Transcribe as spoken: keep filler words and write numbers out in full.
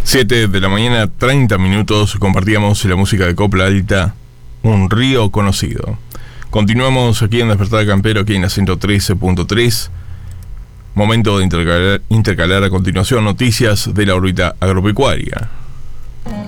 siete de la mañana, treinta minutos, compartíamos la música de Copla Alta, Un río conocido. Continuamos aquí en Despertar Campero, aquí en la ciento trece punto tres. Momento de intercalar, intercalar a continuación noticias de la órbita agropecuaria.